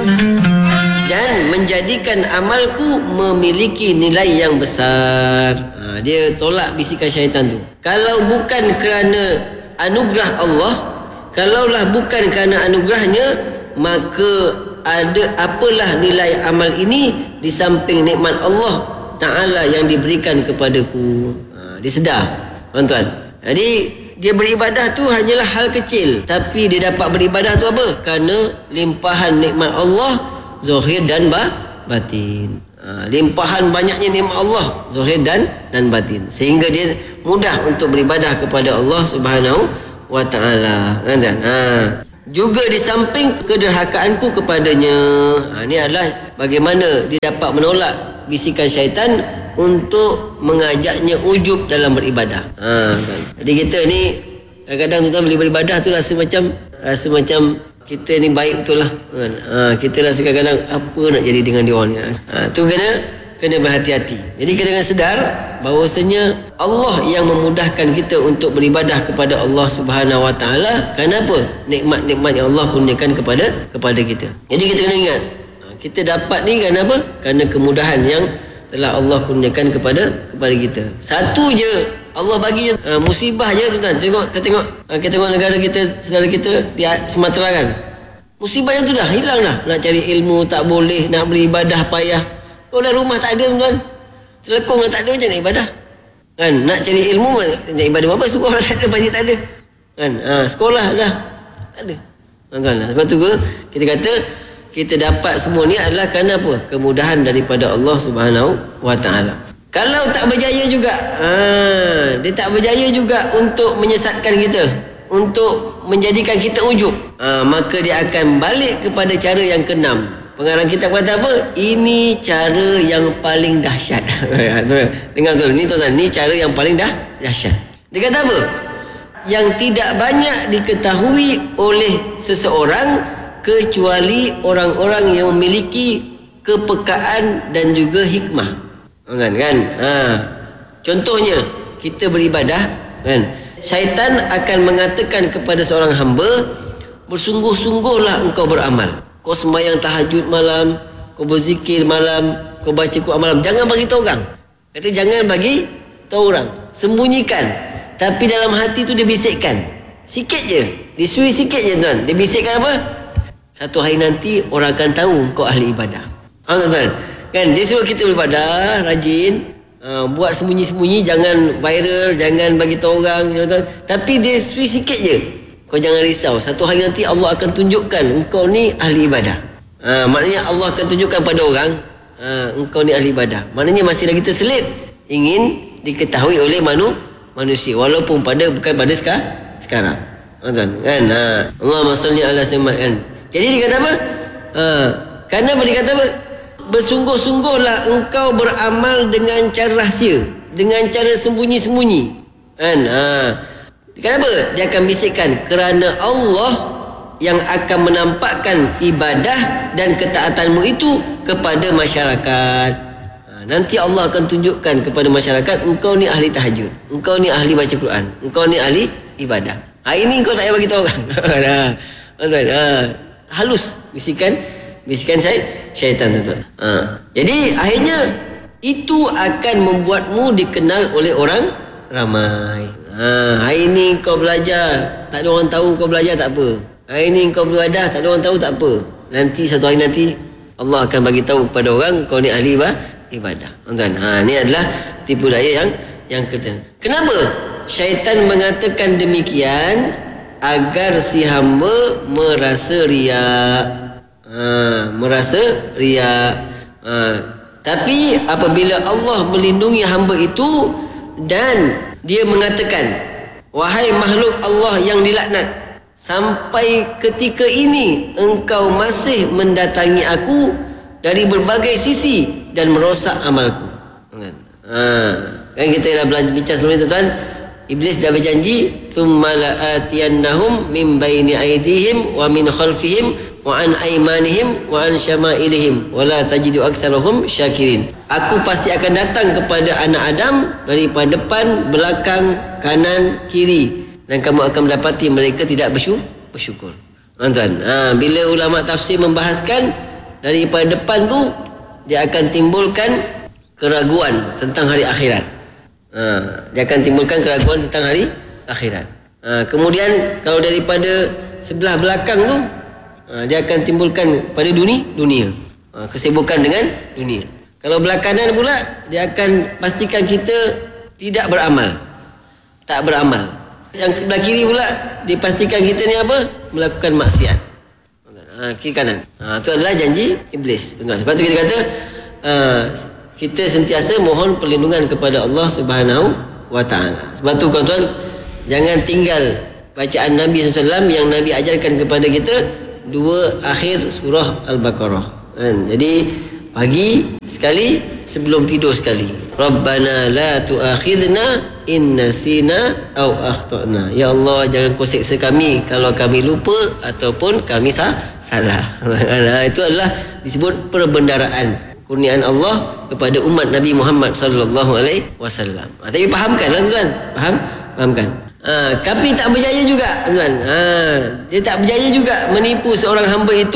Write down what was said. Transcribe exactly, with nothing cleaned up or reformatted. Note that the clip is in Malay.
dan menjadikan amalku memiliki nilai yang besar. Ha, dia tolak bisikan syaitan tu. Kalau bukan kerana anugerah Allah, kalaulah bukan kerana anugerahnya, maka ada apalah nilai amal ini di samping nikmat Allah Ta'ala yang diberikan kepadaku. Ha, dia sedar, tuan-tuan. Jadi dia beribadah tu hanyalah hal kecil, tapi dia dapat beribadah tu apa? Kerana limpahan nikmat Allah zahir dan batin. Ha, limpahan banyaknya nikmat Allah zahir dan dan batin, sehingga dia mudah untuk beribadah kepada Allah Subhanahu wa Ta'ala. Ha, juga di samping kederhakaanku kepadanya. Ha, ini adalah bagaimana dia dapat menolak bisikan syaitan untuk mengajaknya ujub dalam beribadah. Ha, kan? Jadi kita ni kadang-kadang tuan-tuan boleh beribadah tu rasa macam rasa macam kita ni baik betul lah. Kan? Ha, kita rasa kadang-kadang apa nak jadi dengan dia orang ni. Ha, tu kena kena berhati-hati. Jadi kita kena sedar bahawasanya Allah yang memudahkan kita untuk beribadah kepada Allah Subhanahu wa Ta'ala. Kenapa? Nikmat-nikmat yang Allah kurniakan kepada kepada kita. Jadi kita kena ingat, kita dapat ni kerana apa? Kerana kemudahan yang telah Allah kurniakan kepada kepada kita. Satu je Allah bagi uh, musibah je, tuan-tuan. Tengok kita tengok uh, kita tengok negara kita, saudara kita di Sumatera kan. Musibah yang tu dah hilang dah. Nak cari ilmu tak boleh, nak beribadah payah. Kau dah rumah tak ada, tuan-tuan. Telekong dah tak ada, macam nak ibadah? Kan, nak cari ilmu nak ibadah apa? Sekolah tak ada, masjid tak ada. Kan? Ha, sekolah dah tak ada. Tuan-tuan, sebab tu kita kata kita dapat semua ni adalah kerana apa? Kemudahan daripada Allah Subhanahu wa Ta'ala. Kalau tak berjaya juga, ha, dia tak berjaya juga untuk menyesatkan kita, untuk menjadikan kita ujub, ha, maka dia akan balik kepada cara yang keenam. Pengarang kitab kata apa? Ini cara yang paling dahsyat. Dengar betul, ni tuan-tuan, ni cara yang paling dah dahsyat. Dia kata apa? Yang tidak banyak diketahui oleh seseorang kecuali orang-orang yang memiliki kepekaan dan juga hikmah. Kan? Kan? Ha. Contohnya, kita beribadah, kan? Syaitan akan mengatakan kepada seorang hamba, bersungguh-sungguhlah engkau beramal. Kau sembahyang tahajud malam, kau berzikir malam, kau baca Quran malam. Jangan bagi tahu orang. Kata jangan bagi tahu orang. Sembunyikan. Tapi dalam hati tu dia bisikkan. Sikit je. Disui sikit je, tuan. Dia bisikkan apa? Satu hari nanti orang akan tahu kau ahli ibadah. Ha, tuan-tuan. Kan dia suruh kita beribadah, rajin, uh, buat sembunyi-sembunyi, jangan viral, jangan bagi tahu orang, tuan-tuan. Tapi dia sui sikit je. Kau jangan risau, satu hari nanti Allah akan tunjukkan engkau ni ahli ibadah. Ha, maknanya Allah akan tunjukkan pada orang, ha, engkau ni ahli ibadah. Maknanya masih lagi terselit ingin diketahui oleh manu, manusia, walaupun pada bukan pada seka, sekarang. Tuan-tuan, kan? Ha, Allahumma shalli ala Muhammad, kan? Jadi dia kata apa? Ha, kerana apa dia kata apa? Bersungguh-sungguhlah engkau beramal dengan cara rahsia, dengan cara sembunyi-sembunyi. Kan? Ha. Kenapa? Dia akan bisikkan kerana Allah yang akan menampakkan ibadah dan ketaatanmu itu kepada masyarakat. Ha, nanti Allah akan tunjukkan kepada masyarakat engkau ni ahli tahajud, engkau ni ahli baca Quran, engkau ni ahli ibadah. Hari ni kau tak payah bagi tahu orang. Tuan-tuan, ha, halus bisikan bisikan saya syaitan, tuan-tuan. Ha. Jadi akhirnya itu akan membuatmu dikenal oleh orang ramai. Ha, hari ni kau belajar, tak ada orang tahu kau belajar, tak apa. Hari ni kau beribadah, tak ada orang tahu, tak apa. Nanti satu hari nanti Allah akan bagi tahu kepada orang kau ni ahli ibadah. Tuan-tuan, ha, ni adalah tipu daya yang yang ketiga. Kenapa syaitan mengatakan demikian? Agar si hamba merasa riak. Ha, merasa riak. Ha, tapi apabila Allah melindungi hamba itu dan dia mengatakan, wahai makhluk Allah yang dilaknat, sampai ketika ini engkau masih mendatangi aku dari berbagai sisi dan merosak amalku. Ha, kan kita dah bincang sebelum ni, tuan-tuan. Iblis dah berjanji, thumma la'atiyannahum min baini aydihim wa min khalfihim wa an aymanihim wa an syama'ilihim wa la tajidu aktsarahum syakirin. Aku pasti akan datang kepada anak Adam daripada depan, belakang, kanan, kiri, dan kamu akan mendapati mereka tidak bersyukur. Tuan-tuan, ha, bila ulama tafsir membahaskan daripada depan tu dia akan timbulkan keraguan tentang hari akhirat. Ha, dia akan timbulkan keraguan tentang hari akhirat. Ha, kemudian kalau daripada sebelah belakang tu, ha, dia akan timbulkan pada dunia, dunia. Ha, kesibukan dengan dunia. Kalau belah kanan pula, dia akan pastikan kita tidak beramal. Tak beramal. Yang sebelah kiri pula, dia pastikan kita ni apa? Melakukan maksiat. Ha, kiri kanan. Ha, itu adalah janji iblis. Sebab tu kita kata, ha, kita sentiasa mohon perlindungan kepada Allah Subhanahu wa taala. Sebab tu tuan-tuan, jangan tinggal bacaan Nabi sallallahu alaihi wasallam yang Nabi ajarkan kepada kita dua akhir surah Al-Baqarah. Kan? Jadi pagi sekali, sebelum tidur sekali. Rabbana la tu'akhidna in nasina aw akhtana. Ya Allah, jangan kau seksa kami kalau kami lupa ataupun kami sah, salah. Itu adalah disebut perbendaraan kurniaan Allah kepada umat Nabi Muhammad sallallahu alaihi wasallam. Ha, tapi fahamkanlah tuan, faham? Fahamkan. Ha, tapi tak berjaya juga tuan. Ha, dia tak berjaya juga menipu seorang hamba itu